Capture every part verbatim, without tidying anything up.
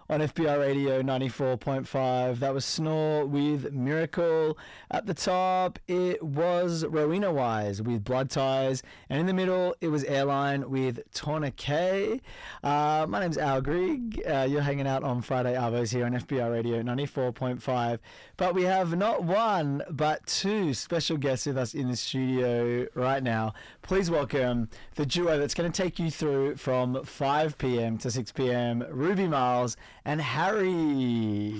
on F B R Radio ninety-four point five. That was Snore with Miracle. At the top, it was Rowena Wise with Blood Ties. And in the middle, it was Airline with Tourniquet. Uh, my name's Al Grigg. Uh, you're hanging out on Friday Arvos here on F B R Radio ninety-four point five. But we have not one, but two special guests with us in the studio right now. Please welcome the duo that's going to take you through from five p.m. to six p.m. Ruby Miles and Harry.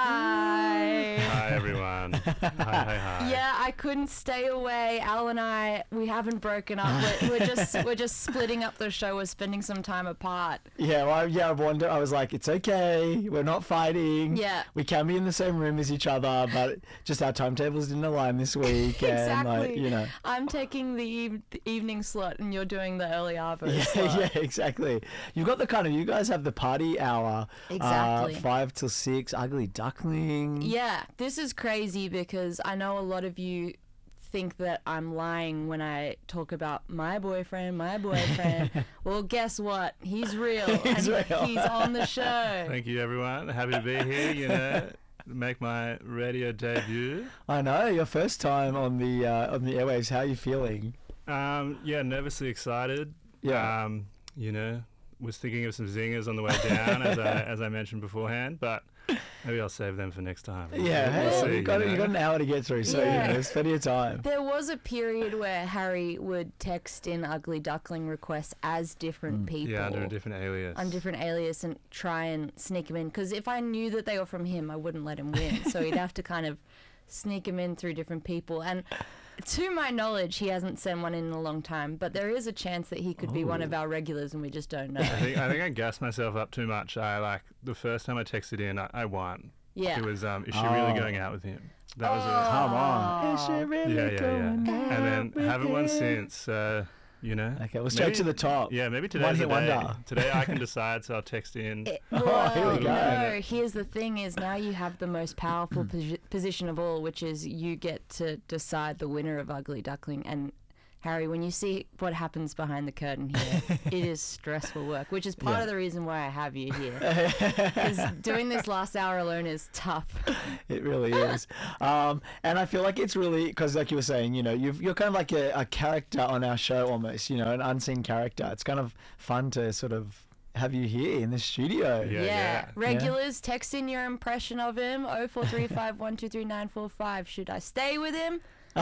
Hi. Hi, everyone. Hi, hi, hi. Yeah, I couldn't stay away. Al and I, we haven't broken up. We're, we're just we're just splitting up the show. We're spending some time apart. Yeah, well, yeah, I wonder. I was like, it's okay. We're not fighting. Yeah. We can be in the same room as each other, but just our timetables didn't align this week. Exactly. And like, you know. I'm taking the, eve- the evening slot and you're doing the early Arvo Yeah, slot. yeah, exactly. You've got the kind of, you guys have the party hour. Exactly. Uh, five till six, Ugly Duckling. Yeah, this is crazy because I know a lot of you think that I'm lying when I talk about my boyfriend, my boyfriend. Well, guess what? He's real. He's and real. He's on the show. Thank you, everyone. Happy to be here, you know, make my radio debut. I know, your first time on the uh, on the airwaves. How are you feeling? Um, yeah, nervously excited. Yeah. Um, you know, was thinking of some zingers on the way down, as I as I mentioned beforehand, but maybe I'll save them for next time. Yeah, hey, We'll well, see, you've got, you you know. got an hour to get through, so Yeah. you know, there's plenty of time. There was a period where Harry would text in Ugly Duckling requests as different people. Yeah, under a different alias. on different alias and try and sneak him in. Because if I knew that they were from him, I wouldn't let him win. So he'd have to kind of sneak him in through different people. And to my knowledge, he hasn't sent one in, in a long time. But there is a chance that he could be one of our regulars and we just don't know. I think I think I gassed myself up too much. I like the first time I texted in, I, I won. Yeah. It was um, is she Oh. really going out with him? That was a Come on. Oh. really yeah, yeah, going yeah. out And then with haven't won him? since. So you know. Okay, well, straight maybe- to the top. Yeah, maybe today's One the hit day. wonder. Today I can decide, so I'll text in. It, Oh, well, here we go. no, here's the thing is now you have the most powerful posi- position of all, which is you get to decide the winner of Ugly Duckling. And Harry, when you see what happens behind the curtain here, it is stressful work, which is part Yeah. of the reason why I have you here. Because doing this last hour alone is tough. It really is. Um, and I feel like it's really, because like you were saying, you know, you've, you're kind of like a, a character on our show almost, you know, an unseen character. It's kind of fun to sort of have you here in the studio. Yeah, yeah. Regulars, text in your impression of him, oh four three five, one two three nine four five. Should I stay with him?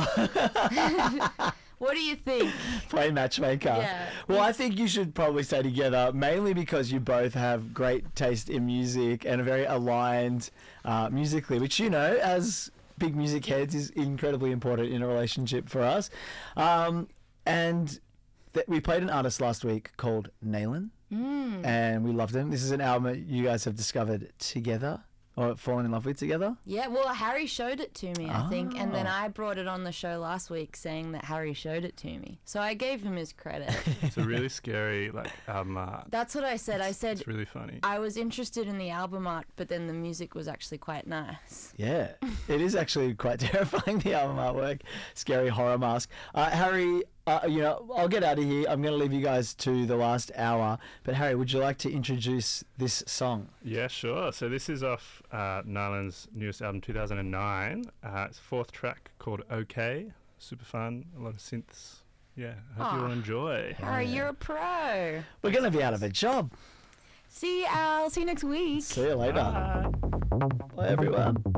What do you think? Play matchmaker. Yeah. Well, I think you should probably stay together, mainly because you both have great taste in music and are very aligned uh, musically, which, you know, as big music heads is incredibly important in a relationship for us. Um, and th- we played an artist last week called Naylan, Mm. and we loved him. This is an album that you guys have discovered together or fallen in love with together. Yeah, well, Harry showed it to me, I think, and then Oh. I brought it on the show last week saying that Harry showed it to me. So I gave him his credit. It's a really scary like album art. That's what I said. I said It's really funny. I was interested in the album art, but then the music was actually quite nice. Yeah, it is actually quite terrifying, the album artwork. Scary horror mask. Uh, Harry, uh, you know, I'll get out of here. I'm going to leave you guys to the last hour. But Harry, would you like to introduce this song? Yeah, sure. So this is off uh, Nyland's newest album, two thousand nine. Uh, it's a fourth track called OK. Super fun, a lot of synths. Yeah, I hope you Aw. all enjoy. Harry, yeah. you're a pro. We're going to be out of a job. See you, Al. See you next week. See you later. Bye. Bye, everyone.